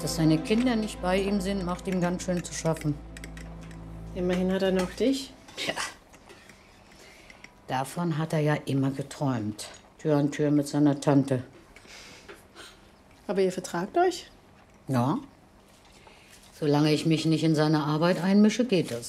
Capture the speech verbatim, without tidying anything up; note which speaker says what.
Speaker 1: Dass seine Kinder nicht bei ihm sind, macht ihm ganz schön zu schaffen.
Speaker 2: Immerhin hat er noch dich.
Speaker 1: Tja. Davon hat er ja immer geträumt. Tür an Tür mit seiner Tante.
Speaker 2: Aber ihr vertragt euch?
Speaker 1: Ja. Solange ich mich nicht in seine Arbeit einmische, geht das.